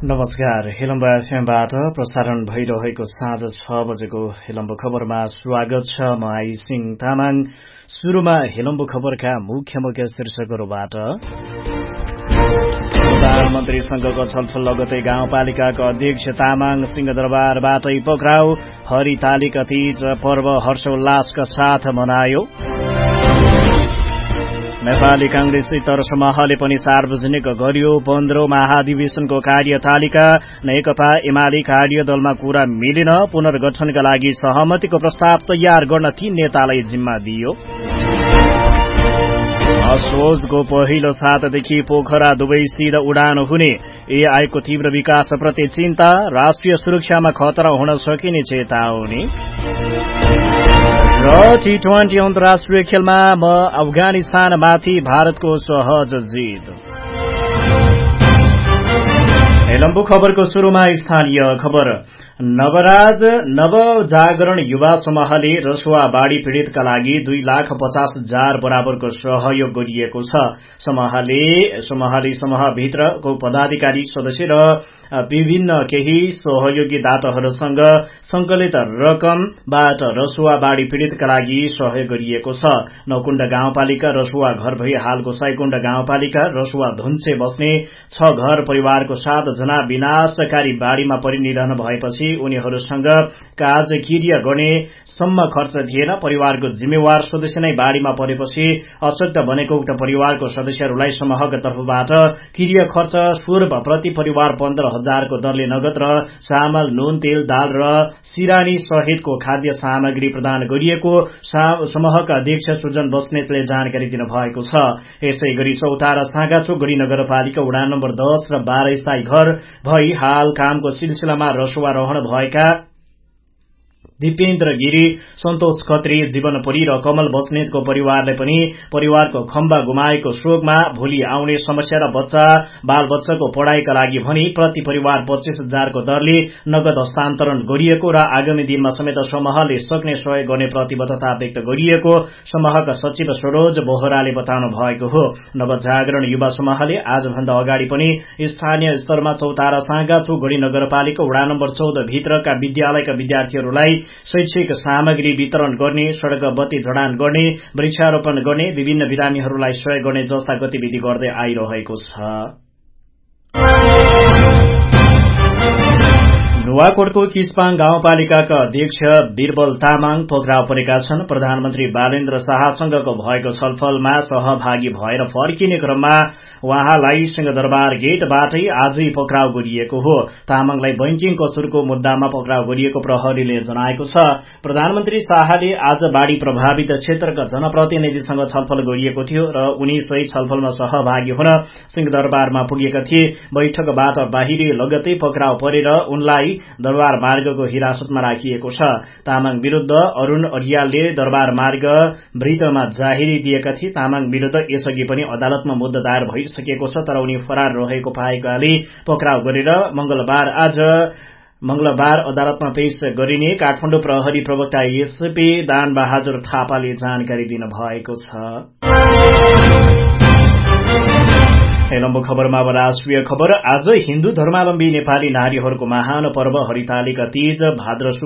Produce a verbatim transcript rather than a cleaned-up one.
नमस्कार। हेलम्बा एफएमबाट प्रसारण भइरहेको साँझ छ बजेको हेलम्बु खबरमा स्वागत छ। म आई सिंह तामाङ। सुरुमा हेलम्बु खबरका मुख्य मुख्य शीर्षकहरूबाट। प्रधानमन्त्रीसँगको छलफल लगतै गाउँपालिकाको अध्यक्ष तामाङ सिंहदरबारबाटै पक्राउ। हरितालिका तीज पर्व हर्षोल्लासका साथ मनायो। नेपाली कांग्रेस तरसमूहले पनि सार्वजनिक गर्यो पन्ध्रौं महाधिवेशनको कार्यतालिका। नेकपा एमाले कार्यदलमा कुरा मिलेन, पुनर्गठनका लागि सहमतिको प्रस्ताव तयार गर्न तीन नेतालाई जिम्मा दियो। असोजको पहिलो सातादेखि पोखरा दुवै सिधा उडान हुने, एआईको तीव्र विकासप्रति चिन्ता, राष्ट्रिय सुरक्षामा खतरा हुन सकिने चेतावनी। र टी ट्वेन्टी अन्तर्राष्ट्रिय खेलमा म अफगानिस्तानमाथि भारतको सहज जित। हेलम्बु खबरको सुरुमा स्थानीय खबर। नवराज नवजागरण युवा समूहले रसुवा बाढ़ी पीड़ितका लागि दुई लाख पचास हजार बराबरको सहयोग गरिएको छ। समूहले समूहले समूहभित्रको पदाधिकारी सदस्य र विभिन्न केही सहयोगी दाताहरूसँग संकलित रकमबाट रसुवा बाढ़ी पीड़ितका लागि सहयोग गरिएको छ। नौकुण्ड गाउँपालिका रसुवा घर भई हालको साइकुण्ड गाउँपालिका रसुवा धुन्चे बस्ने छ घर परिवारको सात जना विनाशकारी बाढ़ीमा परिनिधन भएपछि उनीहरूसँग काज किर्य गर्ने सम्म खर्च थिएन। परिवारको जिम्मेवार सदस्य नै बाढ़ीमा परेपछि अशक्त बनेको उक्त परिवारको सदस्यहरूलाई समूहका तर्फबाट किर्य खर्च स्वरूप प्रति परिवार पन्ध्र हजारको दरले नगद र चामल, नुन, तेल, दाल र सिरानी सहितको खाद्य सामग्री प्रदान गरिएको समूहका अध्यक्ष सुजन बस्नेतले जानकारी दिनुभएको छ। यसै गरी चौतारा साँगाचोक गढी नगरपालिका वडा नम्बर दस र बाह्र स्थायी घर भई हाल कामको सिलसिलामा रसुवा रहन भएका दिपेन्द्र गिरी, सन्तोष खत्री, जीवनपुरी र कमल बस्नेतको परिवारले पनि परिवारको खम्बा गुमाएको शोकमा भोलि आउने समस्या र बच्चा बाल बच्चाको पढ़ाईका लागि भनी प्रति परिवार पच्चीस हजारको दरले नगद हस्तान्तरण गरिएको र आगामी दिनमा समेत समूहले सक्ने सहयोग गर्ने प्रतिबद्धता व्यक्त गरिएको समूहका सचिव सरोज बोहराले बताउनु भएको हो। नवजागरण युवा समूहले आजभन्दा अगाडि पनि स्थानीय स्तरमा चौतारा साँगाचोक गढी नगरपालिका वडा नम्बर चौध भित्रका विद्यालयका विद्यार्थीहरूलाई शैक्षिक सामग्री वितरण गर्ने, सड़क बत्ती जडान गर्ने, वृक्षारोपण गर्ने, विभिन्न बिरामीहरूलाई सहयोग गर्ने जस्ता गतिविधि गर्दै आइरहेको छ। नुवाकोटको किस्पाङ गाउँपालिकाका अध्यक्ष बीरबल तामाङ पक्राउ परेका छन्। प्रधानमन्त्री बालेन्द्र शाहसँगको भएको छलफलमा सहभागी भएर फर्किने क्रममा उहाँलाई सिंहदरबार गेटबाटै आजै पक्राउ गरिएको हो। तामाङलाई बैंकिङ कसुरको मुद्दामा पक्राउ गरिएको प्रहरीले जनाएको छ। प्रधानमन्त्री शाहले आज बाढ़ी प्रभावित क्षेत्रका जनप्रतिनिधिसँग छलफल गरिएको थियो र उनी सहित छलफलमा सहभागी हुन सिंहदरबारमा पुगेका थिए। बैठकबाट बाहिरी लगतै पक्राउ परेर उनलाई दरबार मार्गको हिरासतमा राखिएको छ। तामाङ विरूद्ध अरूण अरियालले दरबार मार्ग वृत्तमा जाहेरी दिएका थिए। तामाङ विरूद्ध यसअघि पनि अदालतमा मुद्दा दायर भइसकेको छ, तर उनी फरार रहेको पाएकाले पक्राउ गरेर मंगलबार आज मंगलबार अदालतमा पेश गरिने काठमाडौँ प्रहरी प्रवक्ता एसपी दान बहादुर थापाले जानकारी दिनुभएको छ। हेलम्बु खबरमा अब राष्ट्रिय खबर। आज हिन्दू धर्मावलम्बी नेपाली नारीहरूको महान पर्व हरितालिका तीज भाद्र